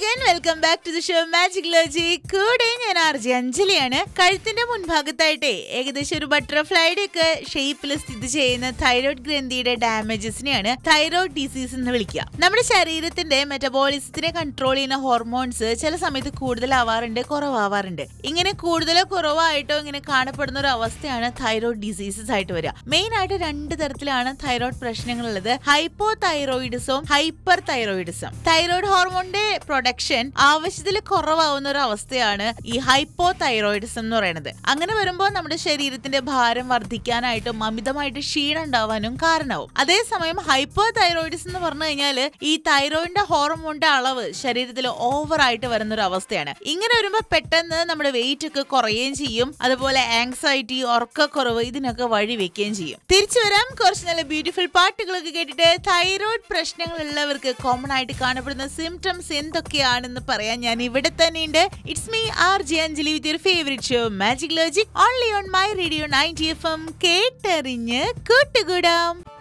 again, welcome back to the show Magic Logic. കൂടെ ഞാൻ RJ അഞ്ജലിയാണ്. കഴുത്തിന്റെ മുൻഭാഗത്തായിട്ടേ ഏകദേശം ഒരു ബട്ടർഫ്ലൈയുടെ ഒക്കെ ഷേപ്പിൽ സ്ഥിതി ചെയ്യുന്ന തൈറോയ്ഡ് ഗ്രന്ഥിയുടെ ഡാമേജസിനെയാണ് തൈറോയ്ഡ് ഡിസീസ് എന്ന് വിളിക്കുക. നമ്മുടെ ശരീരത്തിന്റെ മെറ്റബോളിസത്തിനെ കൺട്രോൾ ചെയ്യുന്ന ഹോർമോൺസ് ചില സമയത്ത് കൂടുതലാവാറുണ്ട്, കുറവാവാറുണ്ട്. ഇങ്ങനെ കൂടുതലോ കുറവായിട്ടോ ഇങ്ങനെ കാണപ്പെടുന്ന ഒരു അവസ്ഥയാണ് തൈറോയ്ഡ് ഡിസീസസ് ആയിട്ട് വരിക. മെയിൻ ആയിട്ട് രണ്ട് തരത്തിലാണ് thyroid പ്രശ്നങ്ങളുള്ളത്: hypo തൈറോയിഡിസവും hyper thyroidism. Thyroid ഹോർമോണിന്റെ production ആവശ്യത്തിൽ കുറവാവുന്ന ഒരു അവസ്ഥയാണ് ഈ ഹൈപ്പോ തൈറോയിഡിസം എന്ന് പറയുന്നത്. അങ്ങനെ വരുമ്പോൾ നമ്മുടെ ശരീരത്തിന്റെ ഭാരം വർദ്ധിക്കാനായിട്ടും അമിതമായിട്ട് ക്ഷീണം ഉണ്ടാവാനും കാരണമാവും. അതേസമയം ഹൈപ്പോ തൈറോയിഡിസം എന്ന് പറഞ്ഞു കഴിഞ്ഞാൽ ഈ തൈറോയിഡിന്റെ ഹോർമോണിന്റെ അളവ് ശരീരത്തിൽ ഓവറായിട്ട് വരുന്ന ഒരു അവസ്ഥയാണ്. ഇങ്ങനെ വരുമ്പോൾ പെട്ടെന്ന് നമ്മുടെ വെയിറ്റ് ഒക്കെ കുറയുകയും ചെയ്യും. അതുപോലെ ആങ്സൈറ്റി, ഉറക്കക്കുറവ് ഇതിനൊക്കെ വഴി വെക്കുകയും ചെയ്യും. തിരിച്ചു വരാം, കുറച്ച് നല്ല ബ്യൂട്ടിഫുൾ പാട്ടുകളൊക്കെ കേട്ടിട്ട്. തൈറോയ്ഡ് പ്രശ്നങ്ങളുള്ളവർക്ക് കോമൺ ആയിട്ട് കാണപ്പെടുന്ന സിംറ്റംസ് എന്തൊക്കെയാണെന്ന് പറയാൻ ഞാൻ ഇവിടെ തന്നെയുണ്ട്. It's me RJ Anjali with your favourite show magic logic, only on my radio 90 FM. കേട്ടറിഞ്ഞ് കൂട്ടുകൂടാം.